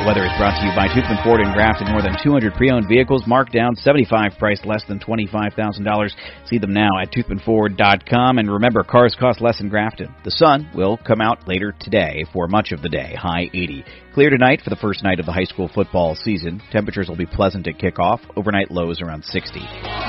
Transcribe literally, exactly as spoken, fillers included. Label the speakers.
Speaker 1: The weather is brought to you by Toothman Ford in Grafton. More than two hundred pre-owned vehicles marked down, seventy-five priced less than twenty-five thousand dollars. See them now at toothman ford dot com. And remember, cars cost less in Grafton. The sun will come out later today for much of the day, high eighty. Clear tonight for the first night of the high school football season. Temperatures will be pleasant at kickoff. Overnight lows around sixty.